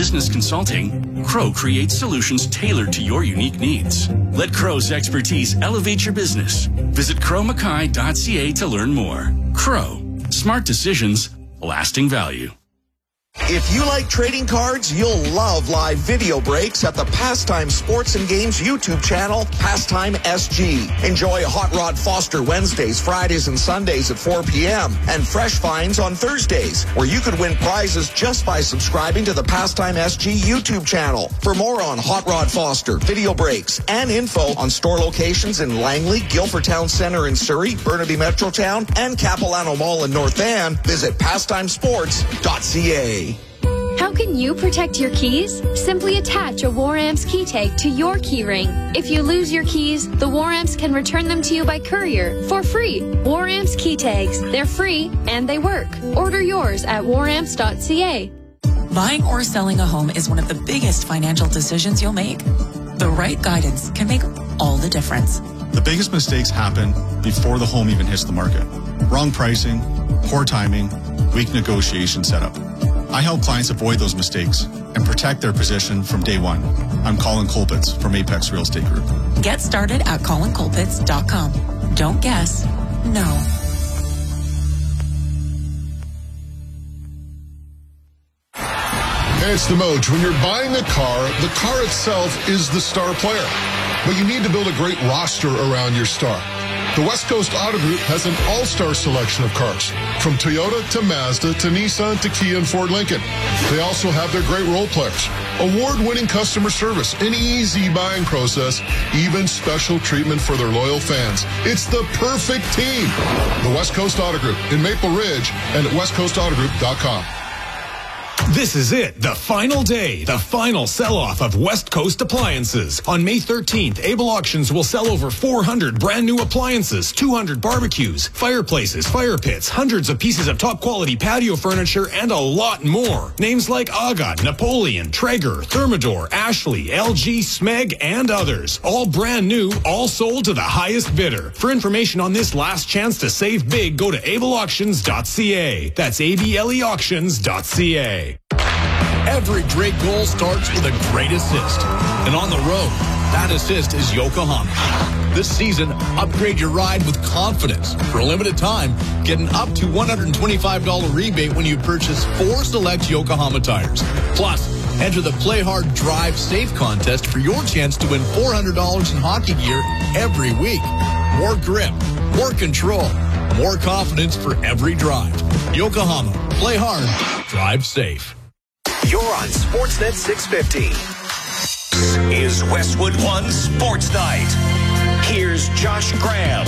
business consulting, Crow creates solutions tailored to your unique needs. Let Crow's expertise elevate your business. Visit crowmackay.ca to learn more. Crow, smart decisions, lasting value. If you like trading cards, you'll love live video breaks at the Pastime Sports and Games YouTube channel, Pastime SG. Enjoy Hot Rod Foster Wednesdays, Fridays, and Sundays at 4 p.m. and Fresh Finds on Thursdays, where you could win prizes just by subscribing to the Pastime SG YouTube channel. For more on Hot Rod Foster, video breaks, and info on store locations in Langley, Guilford Town Centre in Surrey, Burnaby Metrotown, and Capilano Mall in North Van, visit pastimesports.ca. How can you protect your keys? Simply attach a War-Amps key tag to your key ring. If you lose your keys, the War-Amps can return them to you by courier for free. War-Amps key tags. They're free and they work. Order yours at waramps.ca. Buying or selling a home is one of the biggest financial decisions you'll make. The right guidance can make all the difference. The biggest mistakes happen before the home even hits the market. Wrong pricing, poor timing, weak negotiation setup. I help clients avoid those mistakes and protect their position from day one. I'm Colin Colpitts from Apex Real Estate Group. Get started at colincolpitts.com. Don't guess, know. It's the Moj. When you're buying a car, the car itself is the star player. But you need to build a great roster around your star. The West Coast Auto Group has an all-star selection of cars, from Toyota to Mazda to Nissan to Kia and Ford Lincoln. They also have their great role players, award-winning customer service, an easy buying process, even special treatment for their loyal fans. It's the perfect team. The West Coast Auto Group in Maple Ridge and at westcoastautogroup.com. This is it, the final day, the final sell-off of West Coast Appliances. On May 13th, Able Auctions will sell over 400 brand new appliances, 200 barbecues, fireplaces, fire pits, hundreds of pieces of top-quality patio furniture, and a lot more. Names like Agat, Napoleon, Traeger, Thermador, Ashley, LG, Smeg, and others. All brand new, all sold to the highest bidder. For information on this last chance to save big, go to ableauctions.ca. That's ableauctions.ca. Every great goal starts with a great assist. And on the road, that assist is Yokohama. This season, upgrade your ride with confidence. For a limited time, get an up to $125 rebate when you purchase 4 select Yokohama tires. Plus, enter the Play Hard Drive Safe contest for your chance to win $400 in hockey gear every week. More grip, more control, more confidence for every drive. Yokohama, play hard, drive safe. You're on Sportsnet 650. Is Westwood One Sports Night. Here's Josh Graham.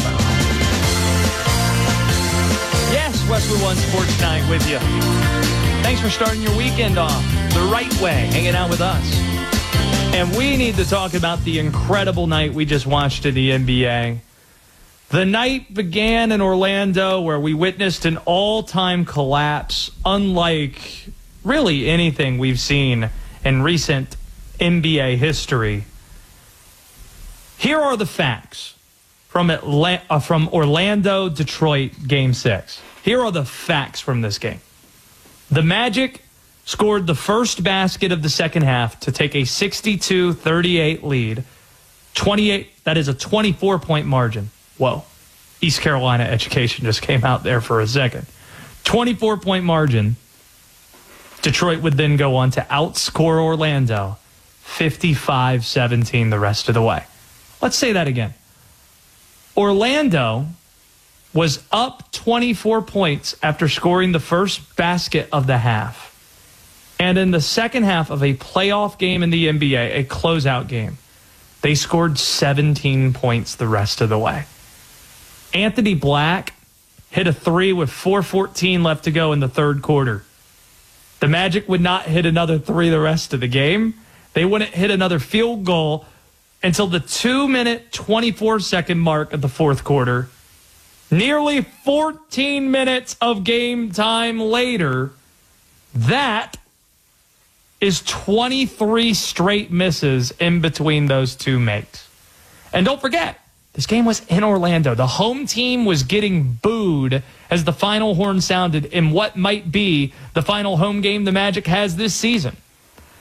Yes, Westwood One Sports Night with you. Thanks for starting your weekend off the right way, hanging out with us. And we need to talk about the incredible night we just watched in the NBA. The night began in Orlando where we witnessed an all-time collapse, unlike really anything we've seen in recent NBA history. Here are the facts from Orlando, Detroit, Game 6. Here are the facts from this game. The Magic scored the first basket of the second half to take a 62-38 lead. 28, that is a 24-point margin. Whoa. East Carolina education just came out there for a second. 24-point margin. Detroit would then go on to outscore Orlando 55-17 the rest of the way. Let's say that again. Orlando was up 24 points after scoring the first basket of the half. And in the second half of a playoff game in the NBA, a closeout game, they scored 17 points the rest of the way. Anthony Black hit a three with 4:14 left to go in the third quarter. The Magic would not hit another three the rest of the game. They wouldn't hit another field goal until the 2-minute, 24-second mark of the fourth quarter. Nearly 14 minutes of game time later, that is 23 straight misses in between those two makes. And don't forget, this game was in Orlando. The home team was getting booed as the final horn sounded in what might be the final home game the Magic has this season.